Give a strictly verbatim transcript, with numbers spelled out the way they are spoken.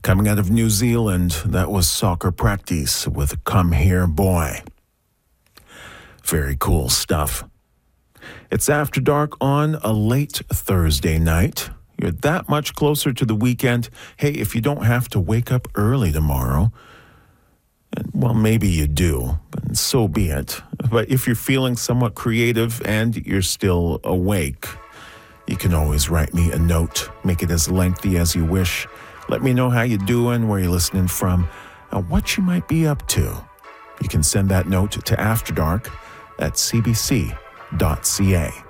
Coming out of New Zealand, that was Soccer Practice with Come Here Boy. Very cool stuff. It's After Dark on a late Thursday night. You're that much closer to the weekend. Hey, if you don't have to wake up early tomorrow, and, well, maybe you do, but so be it. But if you're feeling somewhat creative and you're still awake, you can always write me a note. Make it as lengthy as you wish. Let me know how you're doing, where you're listening from, and what you might be up to. You can send that note to After Dark at c b c dot c a.